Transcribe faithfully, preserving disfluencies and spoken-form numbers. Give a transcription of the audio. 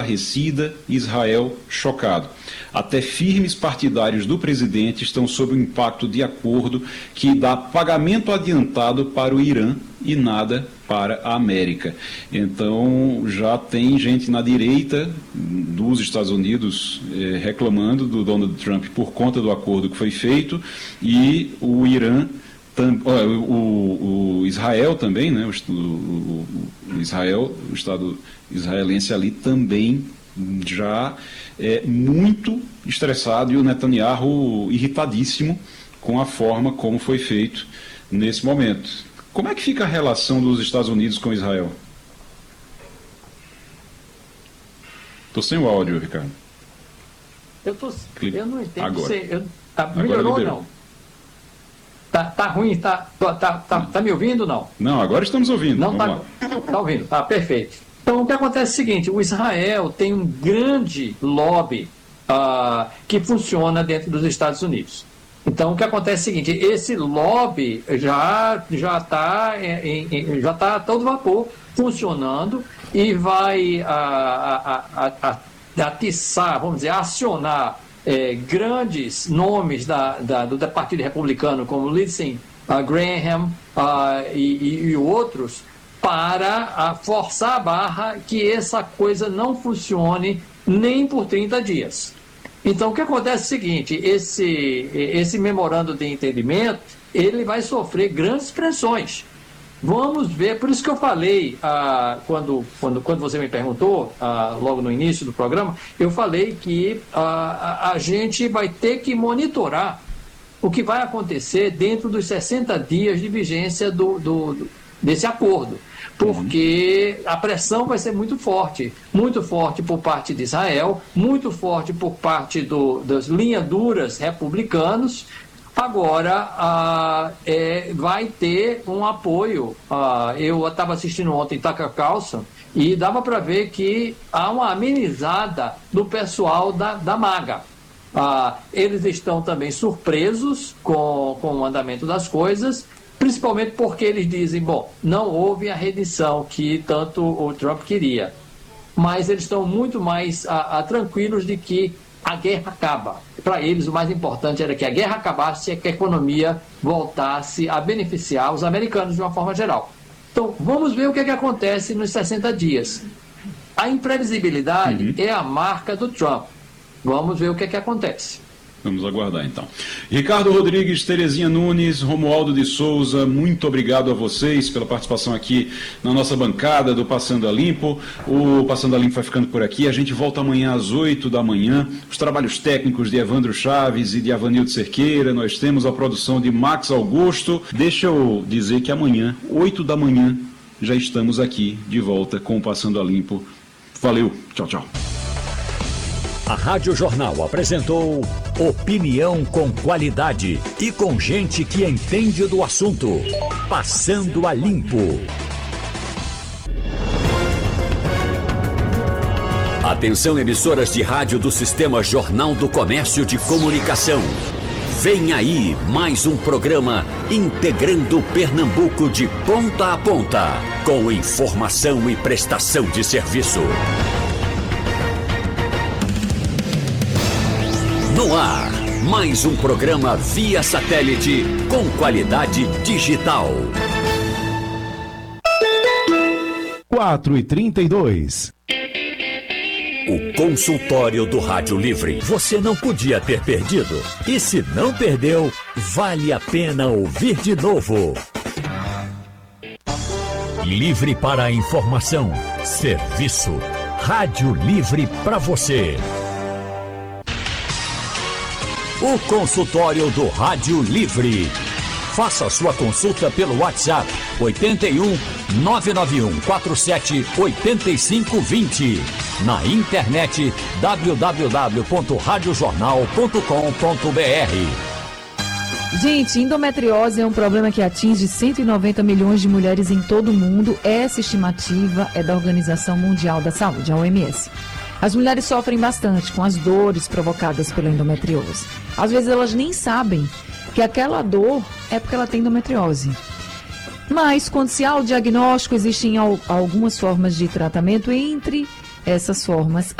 estarrecida, Israel chocado. Até firmes partidários do presidente estão sob o impacto de acordo que dá pagamento adiantado para o Irã e nada para a América. Então, já tem gente na direita dos Estados Unidos eh, reclamando do Donald Trump por conta do acordo que foi feito, e o Irã, tam, oh, o, o Israel também, né, o, o, o Israel, o Estado israelense ali também já é muito estressado, e o Netanyahu irritadíssimo com a forma como foi feito nesse momento. Como é que fica a relação dos Estados Unidos com Israel? Estou sem o áudio, Ricardo. Eu, tô, eu não entendo. Agora. Se, eu, tá, melhorou ou não? Tá, tá ruim? Tá, tá, tá, tá me ouvindo ou não? Não, agora estamos ouvindo. Não Vamos tá, lá. tá ouvindo. Tá, perfeito. Então, o que acontece é o seguinte: o Israel tem um grande lobby uh, que funciona dentro dos Estados Unidos. Então, o que acontece é o seguinte: esse lobby já já está já tá a todo vapor funcionando e vai a, a, a, a, atiçar, vamos dizer, acionar é, grandes nomes da, da, do Partido Republicano, como Lindsey uh, Graham uh, e, e, e outros, para uh, forçar a barra que essa coisa não funcione nem por trinta dias. Então, o que acontece é o seguinte: esse, esse memorando de entendimento, ele vai sofrer grandes pressões. Vamos ver, por isso que eu falei, ah, quando, quando, quando você me perguntou, ah, logo no início do programa, eu falei que ah, a, a gente vai ter que monitorar o que vai acontecer dentro dos sessenta dias de vigência do, do, do, desse acordo. Porque a pressão vai ser muito forte, muito forte por parte de Israel, muito forte por parte do, das linhas duras republicanos. Agora, ah, é, vai ter um apoio. Ah, eu estava assistindo ontem Tucker Carlson e dava para ver que há uma amenizada do pessoal da, da MAGA. Ah, eles estão também surpresos com, com o andamento das coisas, principalmente porque eles dizem, bom, não houve a rendição que tanto o Trump queria, mas eles estão muito mais a, a, tranquilos de que a guerra acaba. Para eles, o mais importante era que a guerra acabasse e que a economia voltasse a beneficiar os americanos de uma forma geral. Então, vamos ver o que, é que acontece nos sessenta dias. A imprevisibilidade uhum. é a marca do Trump. Vamos ver o que, é que acontece. Vamos aguardar, então. Ricardo Rodrigues, Terezinha Nunes, Romualdo de Souza, muito obrigado a vocês pela participação aqui na nossa bancada do Passando a Limpo. O Passando a Limpo vai ficando por aqui. A gente volta amanhã às oito da manhã. Os trabalhos técnicos de Evandro Chaves e de Avanildo Cerqueira. Nós temos a produção de Max Augusto. Deixa eu dizer que amanhã, oito da manhã, já estamos aqui de volta com o Passando a Limpo. Valeu, tchau, tchau. A Rádio Jornal apresentou opinião com qualidade e com gente que entende do assunto. Passando a Limpo. Atenção, emissoras de rádio do Sistema Jornal do Comércio de Comunicação. Vem aí mais um programa integrando Pernambuco de ponta a ponta, com informação e prestação de serviço. No ar, mais um programa via satélite com qualidade digital. quatro e trinta e dois. O consultório do Rádio Livre. Você não podia ter perdido. E se não perdeu, vale a pena ouvir de novo. Livre para a informação, serviço. Rádio Livre para você. O consultório do Rádio Livre. Faça sua consulta pelo WhatsApp oito um nove nove um quatro sete oito cinco dois zero. Na internet w w w ponto rádio jornal ponto com ponto b r. Gente, endometriose é um problema que atinge cento e noventa milhões de mulheres em todo o mundo. Essa estimativa é da Organização Mundial da Saúde, a O M S. As mulheres sofrem bastante com as dores provocadas pela endometriose. Às vezes elas nem sabem que aquela dor é porque ela tem endometriose. Mas, quando se há o diagnóstico, existem algumas formas de tratamento. Entre essas formas,